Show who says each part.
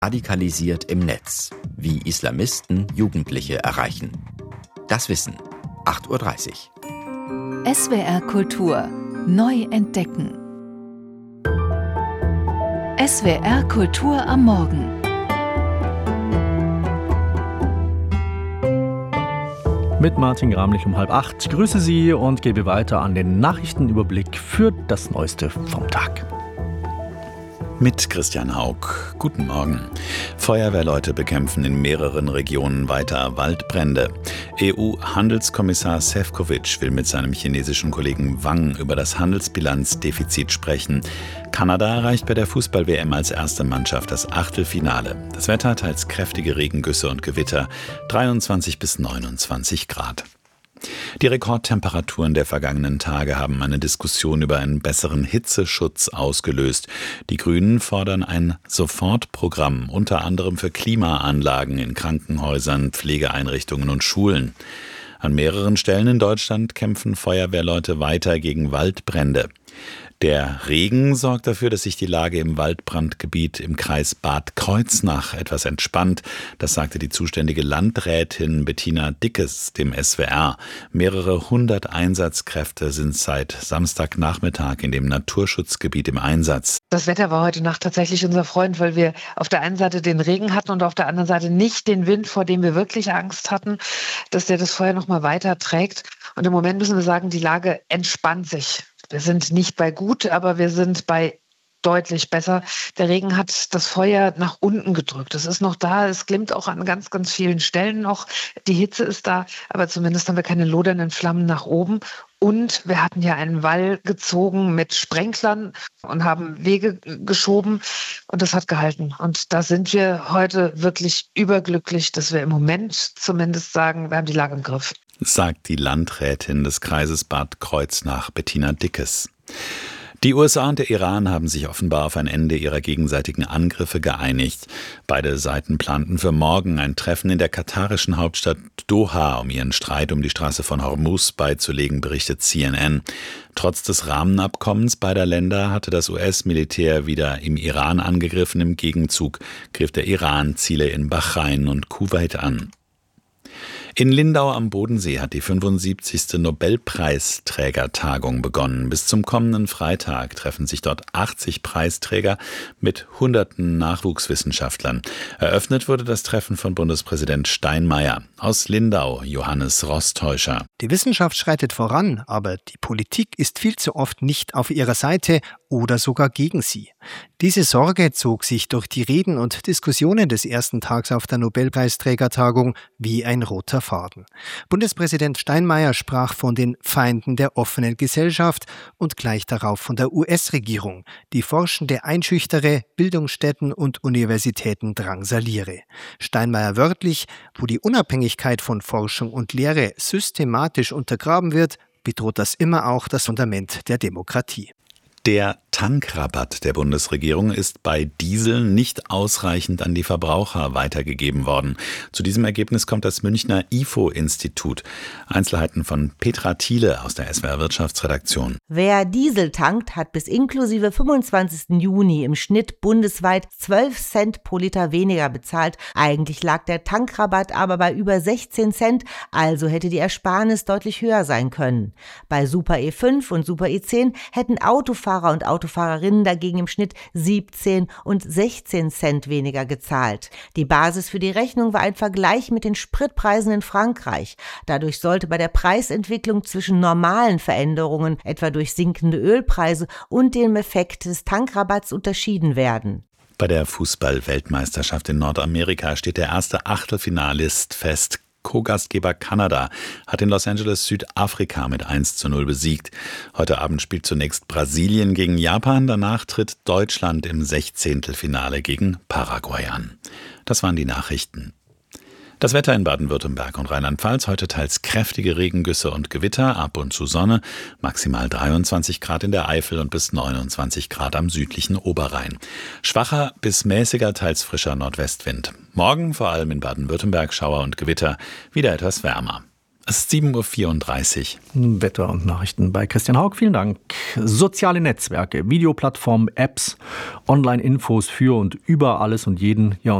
Speaker 1: Radikalisiert im Netz. Wie Islamisten Jugendliche erreichen. Das Wissen. 8:30 Uhr.
Speaker 2: SWR Kultur. Neu entdecken. SWR Kultur am Morgen.
Speaker 3: Mit Martin Gramlich um 7:30. Ich grüße Sie und gebe weiter an den Nachrichtenüberblick für das Neueste vom Tag.
Speaker 4: Mit Christian Haug. Guten Morgen. Feuerwehrleute bekämpfen in mehreren Regionen weiter Waldbrände. EU-Handelskommissar Šefčovič will mit seinem chinesischen Kollegen Wang über das Handelsbilanzdefizit sprechen. Kanada erreicht bei der Fußball-WM als erste Mannschaft das Achtelfinale. Das Wetter teils kräftige Regengüsse und Gewitter, 23 bis 29 Grad. Die Rekordtemperaturen der vergangenen Tage haben eine Diskussion über einen besseren Hitzeschutz ausgelöst. Die Grünen fordern ein Sofortprogramm, unter anderem für Klimaanlagen in Krankenhäusern, Pflegeeinrichtungen und Schulen. An mehreren Stellen in Deutschland kämpfen Feuerwehrleute weiter gegen Waldbrände. Der Regen sorgt dafür, dass sich die Lage im Waldbrandgebiet im Kreis Bad Kreuznach etwas entspannt. Das sagte die zuständige Landrätin Bettina Dickes dem SWR. Mehrere hundert Einsatzkräfte sind seit Samstagnachmittag in dem Naturschutzgebiet im Einsatz.
Speaker 5: Das Wetter war heute Nacht tatsächlich unser Freund, weil wir auf der einen Seite den Regen hatten und auf der anderen Seite nicht den Wind, vor dem wir wirklich Angst hatten, dass der das Feuer noch mal weiter trägt. Und im Moment müssen wir sagen, die Lage entspannt sich. Wir sind nicht bei gut, aber wir sind bei deutlich besser. Der Regen hat das Feuer nach unten gedrückt. Es ist noch da, es glimmt auch an ganz, ganz vielen Stellen noch. Die Hitze ist da, aber zumindest haben wir keine lodernden Flammen nach oben. Und wir hatten ja einen Wall gezogen mit Sprenklern und haben Wege geschoben und das hat gehalten. Und da sind wir heute wirklich überglücklich, dass wir im Moment zumindest sagen, wir haben die Lage im Griff.
Speaker 4: Sagt die Landrätin des Kreises Bad Kreuznach, Bettina Dickes. Die USA und der Iran haben sich offenbar auf ein Ende ihrer gegenseitigen Angriffe geeinigt. Beide Seiten planten für morgen ein Treffen in der katarischen Hauptstadt Doha, um ihren Streit um die Straße von Hormuz beizulegen, berichtet CNN. Trotz des Rahmenabkommens beider Länder hatte das US-Militär wieder im Iran angegriffen. Im Gegenzug griff der Iran Ziele in Bahrain und Kuwait an. In Lindau am Bodensee hat die 75. Nobelpreisträgertagung begonnen. Bis zum kommenden Freitag treffen sich dort 80 Preisträger mit hunderten Nachwuchswissenschaftlern. Eröffnet wurde das Treffen von Bundespräsident Steinmeier. Aus Lindau, Johannes Rostäuscher.
Speaker 6: Die Wissenschaft schreitet voran, aber die Politik ist viel zu oft nicht auf ihrer Seite oder sogar gegen sie. Diese Sorge zog sich durch die Reden und Diskussionen des ersten Tags auf der Nobelpreisträgertagung wie ein roter Faden. Bundespräsident Steinmeier sprach von den Feinden der offenen Gesellschaft und gleich darauf von der US-Regierung, die Forschende einschüchtere, Bildungsstätten und Universitäten drangsaliere. Steinmeier wörtlich: Wo die Unabhängigkeit von Forschung und Lehre systematisch untergraben wird, bedroht das immer auch das Fundament der Demokratie.
Speaker 4: Der Tankrabatt der Bundesregierung ist bei Diesel nicht ausreichend an die Verbraucher weitergegeben worden. Zu diesem Ergebnis kommt das Münchner IFO-Institut. Einzelheiten von Petra Thiele aus der SWR-Wirtschaftsredaktion.
Speaker 7: Wer Diesel tankt, hat bis inklusive 25. Juni im Schnitt bundesweit 12 Cent pro Liter weniger bezahlt. Eigentlich lag der Tankrabatt aber bei über 16 Cent, also hätte die Ersparnis deutlich höher sein können. Bei Super E5 und Super E10 hätten Autofahrer und Autofahrerinnen dagegen im Schnitt 17 und 16 Cent weniger gezahlt. Die Basis für die Rechnung war ein Vergleich mit den Spritpreisen in Frankreich. Dadurch sollte bei der Preisentwicklung zwischen normalen Veränderungen, etwa durch sinkende Ölpreise, und dem Effekt des Tankrabatts unterschieden werden.
Speaker 4: Bei der Fußball-Weltmeisterschaft in Nordamerika steht der erste Achtelfinalist fest. Co-Gastgeber Kanada hat in Los Angeles Südafrika mit 1:0 besiegt. Heute Abend spielt zunächst Brasilien gegen Japan, danach tritt Deutschland im 16. gegen Paraguay an. Das waren die Nachrichten. Das Wetter in Baden-Württemberg und Rheinland-Pfalz: heute teils kräftige Regengüsse und Gewitter, ab und zu Sonne, maximal 23 Grad in der Eifel und bis 29 Grad am südlichen Oberrhein. Schwacher bis mäßiger, teils frischer Nordwestwind. Morgen vor allem in Baden-Württemberg Schauer und Gewitter, wieder etwas wärmer. Es ist 7.34
Speaker 3: Uhr. Wetter und Nachrichten bei Christian Haug. Vielen Dank. Soziale Netzwerke, Videoplattformen, Apps, Online-Infos für und über alles und jeden. Ja,